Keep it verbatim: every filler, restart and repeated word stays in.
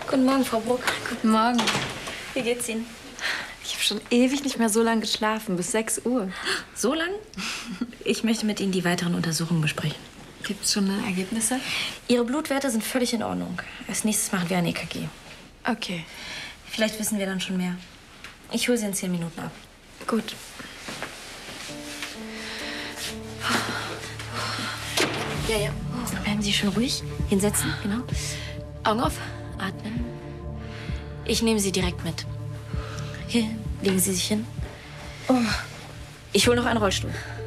Guten Morgen, Frau Bruck. Guten Morgen. Wie geht's Ihnen? Ich habe schon ewig nicht mehr so lange geschlafen, bis sechs Uhr. So lang? Ich möchte mit Ihnen die weiteren Untersuchungen besprechen. Gibt es schon Ergebnisse? Ihre Blutwerte sind völlig in Ordnung. Als nächstes machen wir ein E K G. Okay. Vielleicht wissen wir dann schon mehr. Ich hole Sie in zehn Minuten ab. Gut. Ja, ja. Bleiben Sie schön ruhig. Hinsetzen, genau. Augen auf. Atmen. Ich nehme Sie direkt mit. Hier, legen Sie sich hin. Ich hole noch einen Rollstuhl.